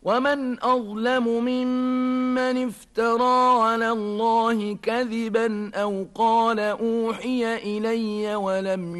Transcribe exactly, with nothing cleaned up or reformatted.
ومن أظلم ممن افترى على الله كذبا أو قال أوحي إلي ولم